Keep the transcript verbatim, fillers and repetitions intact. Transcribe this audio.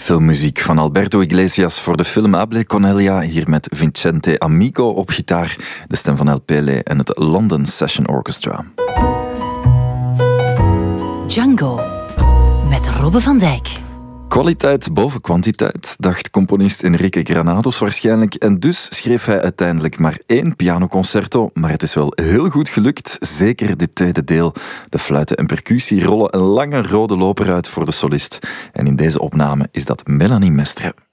Filmmuziek van Alberto Iglesias voor de film Hable con ella, hier met Vincente Amigo op gitaar, de stem van El Pele en het London Session Orchestra. Django met Robbe van Dijk. Kwaliteit boven kwantiteit, dacht componist Enrique Granados waarschijnlijk. En dus schreef hij uiteindelijk maar één pianoconcerto. Maar het is wel heel goed gelukt, zeker dit tweede deel. De fluiten en percussie rollen een lange rode loper uit voor de solist. En in deze opname is dat Melanie Mestre.